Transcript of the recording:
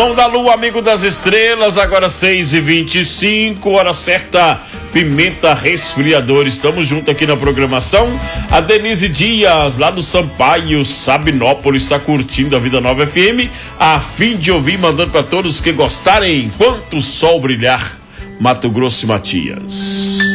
Irmão da Lua, amigo das estrelas, agora 6h25, hora certa, Pimenta Resfriador. Estamos juntos aqui na programação. A Denise Dias, lá do Sampaio, Sabinópolis, está curtindo a Vida Nova FM, a fim de ouvir, mandando para todos que gostarem, enquanto o sol brilhar. Mato Grosso e Matias.